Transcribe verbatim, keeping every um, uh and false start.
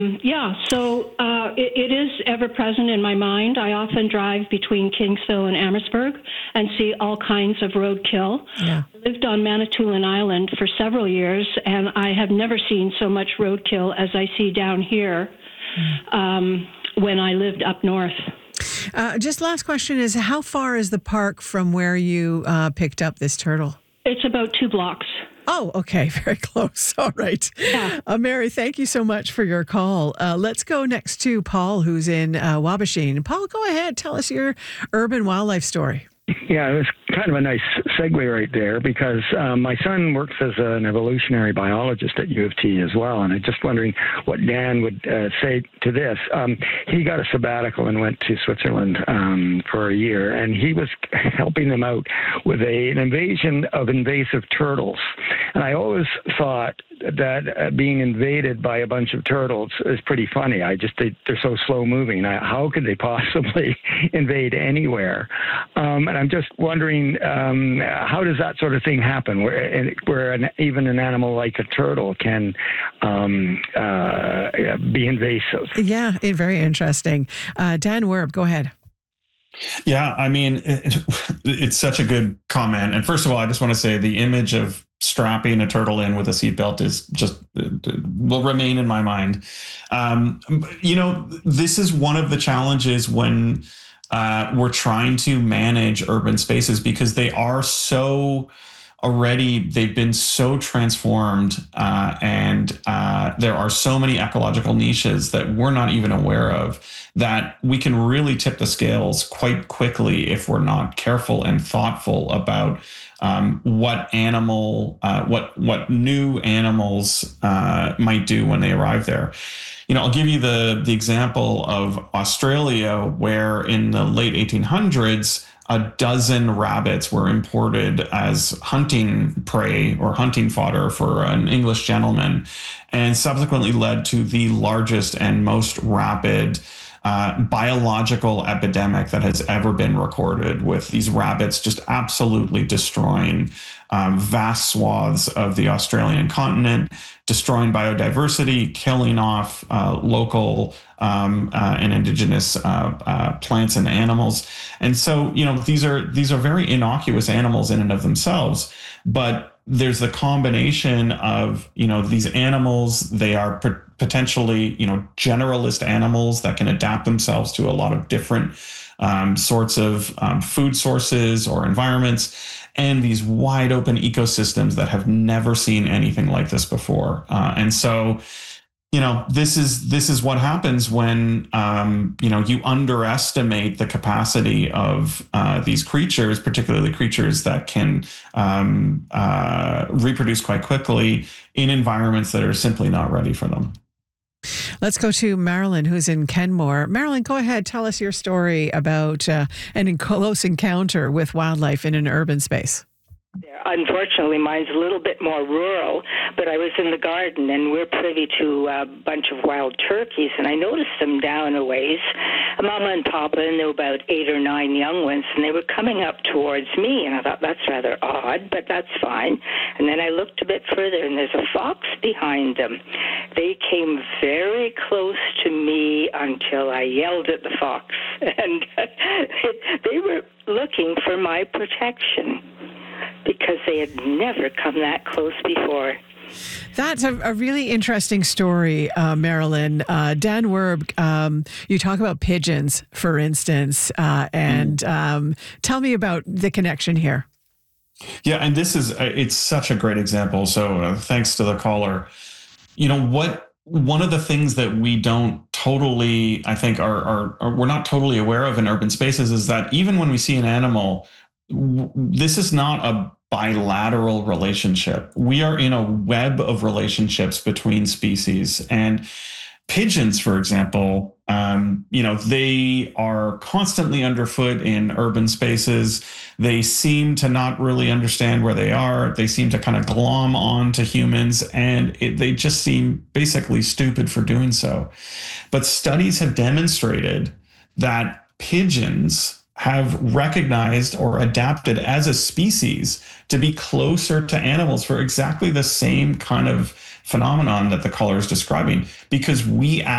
Yeah, so uh, it, it is ever present in my mind. I often drive between Kingsville and Amherstburg and see all kinds of roadkill. Yeah. I lived on Manitoulin Island for several years, and I have never seen so much roadkill as I see down here um, when I lived up north. Uh, just last question is, how far is the park from where you uh, picked up this turtle? It's about two blocks. Oh, okay. Very close. All right. Yeah. Uh, Mary, thank you so much for your call. Uh, let's go next to Paul, who's in uh, Wabashine. Paul, go ahead. Tell us your urban wildlife story. Yeah, it was kind of a nice segue right there because um, my son works as an evolutionary biologist at U of T as well, and I'm just wondering what Dan would uh, say to this. Um, he got a sabbatical and went to Switzerland um, for a year, and he was helping them out with a, an invasion of invasive turtles. And I always thought that uh, being invaded by a bunch of turtles is pretty funny. I just they, they're so slow moving. I, how could they possibly invade anywhere? Um, and I'm just wondering, um, how does that sort of thing happen, where where an, even an animal like a turtle can um, uh, be invasive? Yeah, it, very interesting. Uh, Dan Werb, go ahead. Yeah, I mean, it, it's such a good comment. And first of all, I just want to say the image of strapping a turtle in with a seatbelt is just will remain in my mind. Um, you know, this is one of the challenges when uh, we're trying to manage urban spaces because they are so already, they've been so transformed uh, and uh, there are so many ecological niches that we're not even aware of that we can really tip the scales quite quickly if we're not careful and thoughtful about um, what animal, uh, what what new animals uh, might do when they arrive there. You know, I'll give you the the example of Australia, where in the late eighteen hundreds, a dozen rabbits were imported as hunting prey or hunting fodder for an English gentleman, and subsequently led to the largest and most rapid uh, biological epidemic that has ever been recorded, with these rabbits just absolutely destroying um, vast swaths of the Australian continent, destroying biodiversity, killing off uh, local um, uh, and indigenous uh, uh, plants and animals. And so, you know, these are these are very innocuous animals in and of themselves, but there's the combination of, you know, these animals, they are p- potentially, you know, generalist animals that can adapt themselves to a lot of different um, sorts of um, food sources or environments, and these wide open ecosystems that have never seen anything like this before. Uh, and so, you know, this is this is what happens when, um, you know, you underestimate the capacity of uh, these creatures, particularly creatures that can um, uh, reproduce quite quickly in environments that are simply not ready for them. Let's go to Marilyn, who's in Kenmore. Marilyn, go ahead. Tell us your story about uh, an close encounter with wildlife in an urban space. Unfortunately, mine's a little bit more rural, but I was in the garden, and we're privy to a bunch of wild turkeys, and I noticed them down a ways, a mama and papa, and there were about eight or nine young ones, and they were coming up towards me, and I thought, that's rather odd, but that's fine. And then I looked a bit further, and there's a fox behind them. They came very close to me until I yelled at the fox, and they were looking for my protection, because they had never come that close before. That's a, a really interesting story, uh, Marilyn. Uh, Dan Werb, um, you talk about pigeons, for instance, uh, and um, tell me about the connection here. Yeah, and this is, it's such a great example. So uh, thanks to the caller. You know, what one of the things that we don't totally, I think, are, are, are we're not totally aware of in urban spaces is that even when we see an animal, this is not a bilateral relationship. We are in a web of relationships between species. And pigeons, for example, um, you know, they are constantly underfoot in urban spaces. They seem to not really understand where they are. They seem to kind of glom on to humans, and it, they just seem basically stupid for doing so. But studies have demonstrated that pigeons have recognized or adapted as a species to be closer to animals for exactly the same kind of phenomenon that the caller is describing, because we